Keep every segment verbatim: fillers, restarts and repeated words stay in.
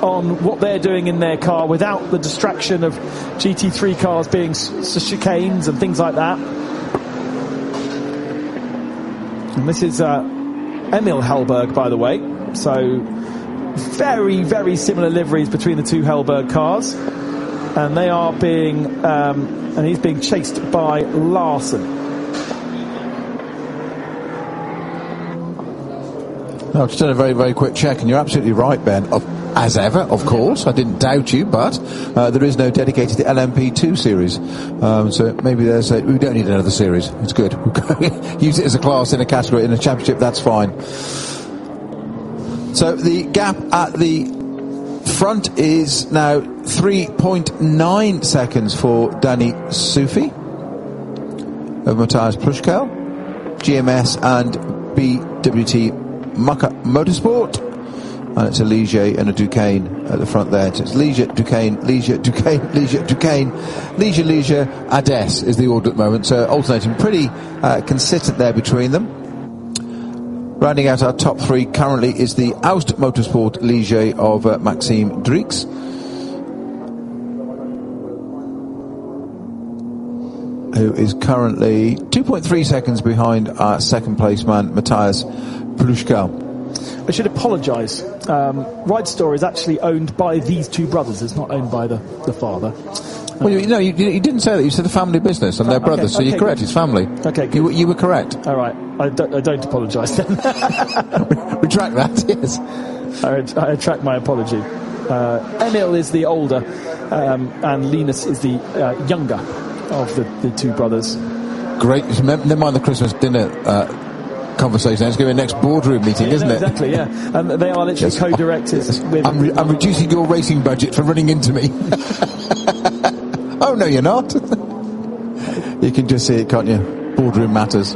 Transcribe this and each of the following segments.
on what they're doing in their car without the distraction of G T three cars being s- s- chicanes and things like that. And this is uh, Emil Hellberg, by the way. So very, very similar liveries between the two Hellberg cars. And they are being, um, and he's being chased by Larson. No, I've just done a very, very quick check, and you're absolutely right, Ben. Of, as ever, of course, I didn't doubt you, but uh, there is no dedicated L M P two series. Um, so maybe there's a, we don't need another series. It's good. Use it as a class in a category, in a championship, that's fine. So the gap at the front is now three point nine seconds for Danny Sufi of Matthias Prushkel, G M S and B W T Mucker Motorsport, and it's a Ligier and a Duquesne at the front there. So it's Ligier, Duquesne, Ligier, Duquesne, Ligier, Duquesne, Ligier, Ligier, Ades is the order at the moment, so alternating pretty uh, consistent there between them. Rounding out our top three currently is the Aust Motorsport Ligier of uh, Maxime Drix. Who is currently two point three seconds behind our second place man, Matthias Prushkel. I should apologise. Um, Ride Store is actually owned by these two brothers. It's not owned by the, the father. Well, you, no, you, you didn't say that. You said a family business and they're okay, brothers, so okay, you're correct. good. It's family. Okay, good. You, you were correct. All right. I don't, I don't apologise then. Retract that, yes. I, I retract my apology. Uh, Emil is the older, um, and Linus is the uh, younger of the, the two brothers. Great. Never mind the Christmas dinner uh, conversation. It's going to be a next boardroom meeting, yeah, isn't no, it? Exactly, yeah. And they are literally Yes. co-directors. With I'm, re- I'm reducing your racing budget for running into me. Oh, no, you're not. You can just see it, can't you? Boardroom matters.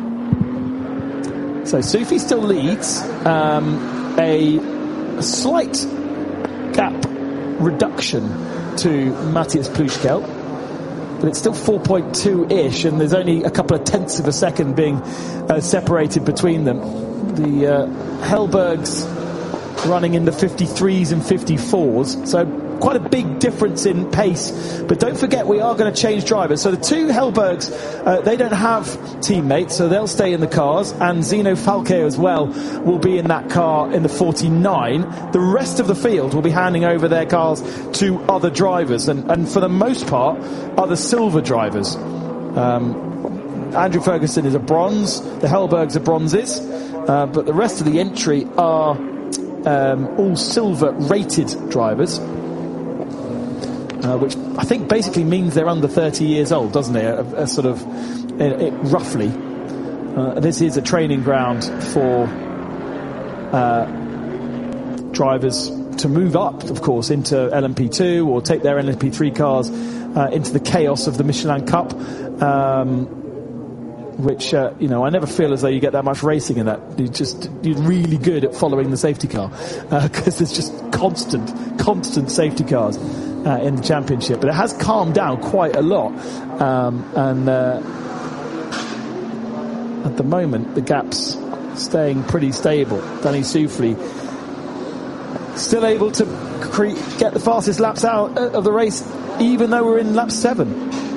So Sufi still leads. Um, a, a slight gap reduction to Matthias Prushkel, but it's still four point two-ish, and there's only a couple of tenths of a second being uh, separated between them. The uh, Hellbergs running in the fifty-threes and fifty-fours, so quite a big difference in pace. But don't forget, we are going to change drivers. So the two Hellbergs, uh, they don't have teammates, so they'll stay in the cars, and Zeno Falqueo as well will be in that car in the forty-nine. The rest of the field will be handing over their cars to other drivers, and, and for the most part, other silver drivers. Um, Andrew Ferguson is a bronze, the Hellbergs are bronzes, uh, but the rest of the entry are um, all silver rated drivers. Uh, which I think basically means they're under thirty years old, doesn't it? A, a sort of, it, it, roughly. Uh, this is a training ground for uh, drivers to move up, of course, into L M P two or take their L M P three cars uh, into the chaos of the Michelin Cup, um, which, uh, you know, I never feel as though you get that much racing in that. You just, you're really good at following the safety car, because uh, there's just constant, constant safety cars Uh, in the championship, but it has calmed down quite a lot, um, and uh, at the moment the gap's staying pretty stable. Danny Sufi still able to cre- get the fastest laps out of the race, even though we're in lap seven.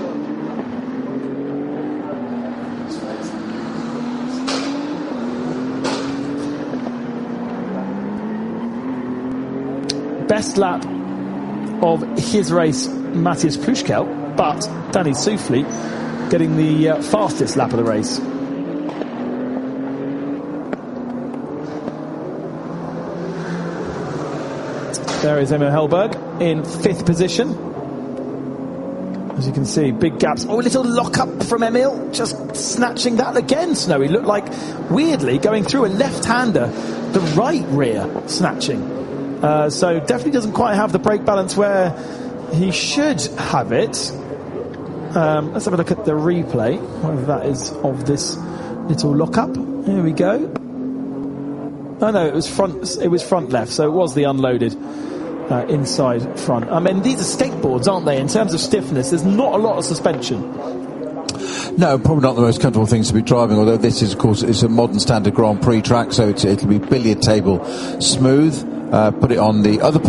Best lap of his race, Matthias Prushkel, but Danny Sufi getting the uh, fastest lap of the race. There is Emil Hellberg in fifth position. As you can see, big gaps. Oh, a little lock-up from Emil, just snatching that again. Snowy looked like, weirdly, going through a left-hander, the right rear snatching. Uh, so definitely doesn't quite have the brake balance where he should have it. Um, let's have a look at the replay, whether that is of this little lock-up. Here we go. Oh no, it was front. It was front left, so it was the unloaded uh, inside front. I mean, these are skateboards, aren't they? In terms of stiffness, there's not a lot of suspension. No, probably not the most comfortable things to be driving, although this is, of course, it's a modern standard Grand Prix track, so it's, it'll be billiard table smooth. Uh, put it on the other